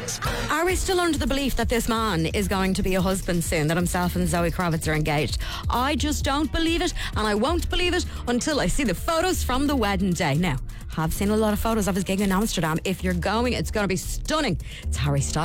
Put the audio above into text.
Are we still under the belief that this man is going to be a husband soon, that himself and Zoe Kravitz are engaged? I just don't believe it, and I won't believe it until I see the photos from the wedding day. Now, I've seen a lot of photos of his gig in Amsterdam. If you're going, it's going to be stunning. It's Harry Styles.